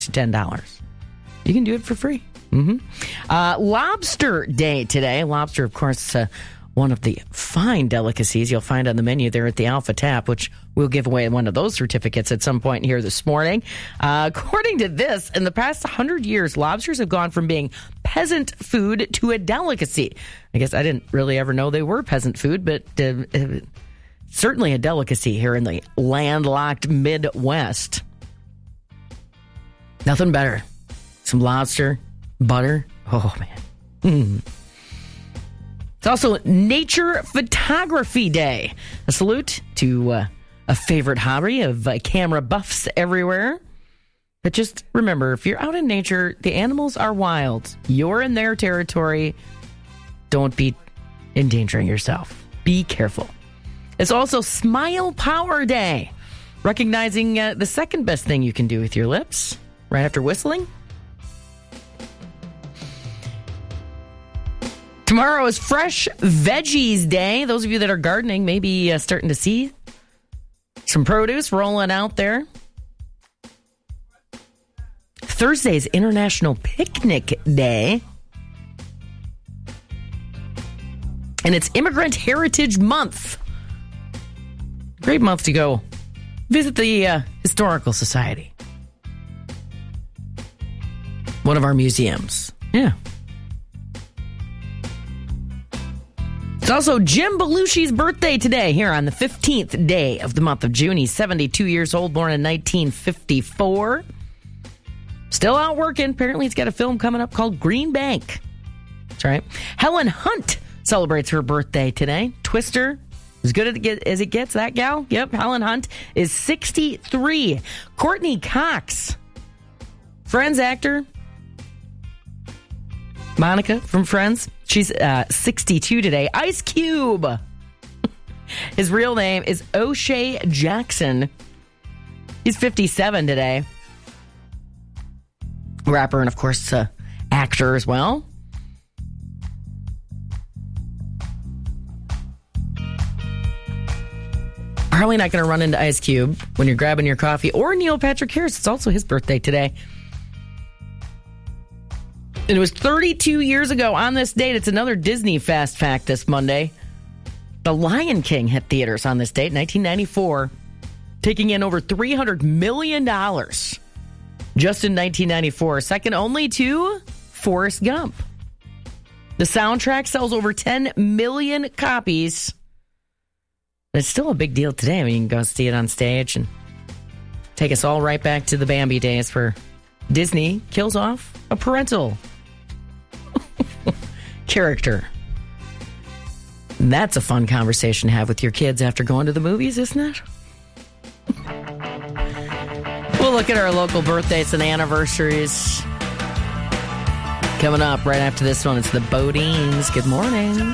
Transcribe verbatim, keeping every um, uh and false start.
to ten dollars. You can do it for free. Mm-hmm. Uh, Lobster Day today. Lobster, of course, uh, one of the fine delicacies you'll find on the menu there at the Alpha Tap, which we'll give away one of those certificates at some point here this morning. Uh, according to this, in the past one hundred years, lobsters have gone from being peasant food to a delicacy. I guess I didn't really ever know they were peasant food, but uh, uh, certainly a delicacy here in the landlocked Midwest. Nothing better. Some lobster, butter. Oh, man. Mm. It's also Nature Photography Day. A salute to uh, a favorite hobby of uh, camera buffs everywhere. But just remember, if you're out in nature, the animals are wild. You're in their territory. Don't be endangering yourself. Be careful. It's also Smile Power Day, recognizing uh, the second best thing you can do with your lips right after whistling. Tomorrow is Fresh Veggies Day. Those of you that are gardening may be uh, starting to see some produce rolling out there. Thursday is International Picnic Day. And it's Immigrant Heritage Month. Great month to go visit the uh, Historical Society. One of our museums. Yeah. It's also Jim Belushi's birthday today, here on the fifteenth day of the month of June. He's seventy-two years old, born in nineteen fifty-four. Still out working. Apparently, he's got a film coming up called Green Bank. That's right. Helen Hunt celebrates her birthday today. Twister, as good as it gets, that gal. Yep, Helen Hunt is sixty-three. Courtney Cox, Friends actor. Monica from Friends, she's uh, sixty-two today. Ice Cube, his real name is O'Shea Jackson. He's fifty-seven today. Rapper and, of course, uh, actor as well. Probably not going to run into Ice Cube when you're grabbing your coffee. Or Neil Patrick Harris. It's also his birthday today. And it was thirty-two years ago on this date. It's another Disney fast fact this Monday. The Lion King hit theaters on this date, nineteen ninety-four, taking in over three hundred million dollars just in nineteen ninety-four, second only to Forrest Gump. The soundtrack sells over ten million copies. It's still a big deal today. I mean, you can go see it on stage and take us all right back to the Bambi days where Disney kills off a parental character. And that's a fun conversation to have with your kids after going to the movies, isn't it? We'll look at our local birthdays and anniversaries coming up right after this one. It's the Bodines. Good morning.